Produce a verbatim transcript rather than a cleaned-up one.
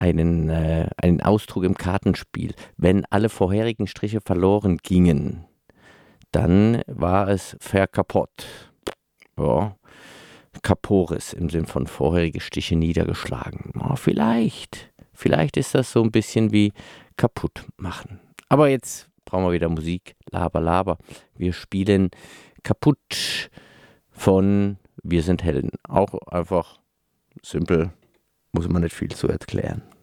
einen, äh, einen Ausdruck im Kartenspiel. Wenn alle vorherigen Striche verloren gingen, dann war es verkappott. Ja, Kaporis im Sinn von vorherige Stiche niedergeschlagen. Ja, vielleicht, vielleicht ist das so ein bisschen wie kaputt machen. Aber jetzt brauchen wir wieder Musik. Laber, laber. Wir spielen kaputt von Wir sind Helden. Auch einfach simpel, muss man nicht viel zu erklären.